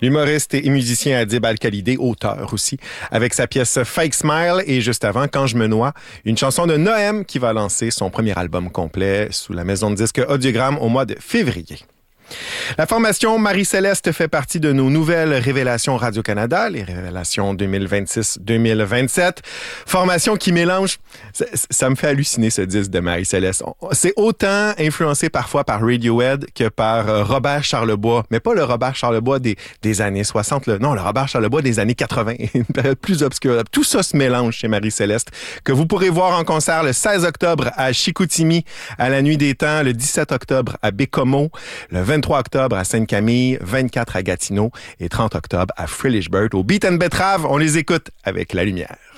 L'humoriste et musicien Adib Al-Khalidé, auteur aussi, avec sa pièce Fake Smile et juste avant Quand je me noie, une chanson de Noem qui va lancer son premier album complet sous la maison de disques Audiogramme au mois de février. La formation Marie-Céleste fait partie de nos nouvelles révélations Radio-Canada, les révélations 2026-2027. Formation qui mélange... Ça me fait halluciner ce disque de Marie-Céleste. C'est autant influencé parfois par Radiohead que par Robert Charlebois, mais pas le Robert Charlebois des années 60. Non, le Robert Charlebois des années 80, une période plus obscure. Tout ça se mélange chez Marie-Céleste, que vous pourrez voir en concert le 16 octobre à Chicoutimi, à la Nuit des Temps, le 17 octobre à Bécomo, le 23 octobre à Sainte-Camille, 24 à Gatineau et 30 octobre à Frelichburg. Au Beat and Betrave, on les écoute avec La Lumière.